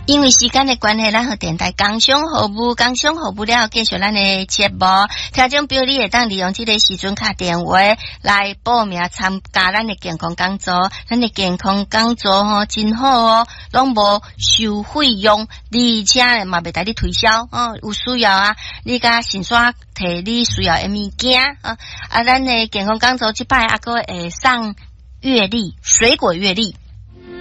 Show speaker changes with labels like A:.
A: 因为时间的关系，咱和电台工商服务了，继续咱的节目。听众朋友，你会当利用这个时阵打电话来报名参加咱的健康讲座。咱的健康讲座吼真好哦，拢无收费用，而且嘛袂带你推销哦。有需要啊，你甲先刷摕你需要的物件啊。咱的健康讲座即摆还佫会送月历，水果月历。